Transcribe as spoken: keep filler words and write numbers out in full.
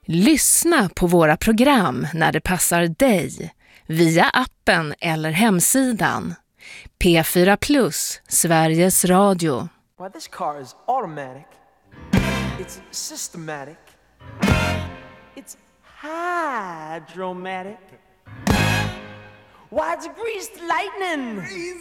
Lyssna på våra program när det passar dig via appen eller hemsidan. P fyra Plus, Sveriges Radio. Why, this car is automatic. It's systematic. It's hydromatic. Why, it's greased lightning.